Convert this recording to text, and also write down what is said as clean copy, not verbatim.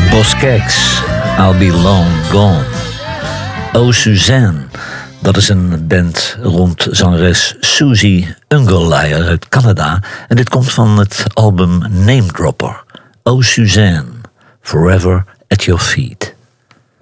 Boskeks, I'll Be Long Gone. Oh Suzanne, dat is een band rond zangeres Susie Ungerleider uit Canada. En dit komt van het album Name Dropper. Oh Suzanne, Forever at Your Feet.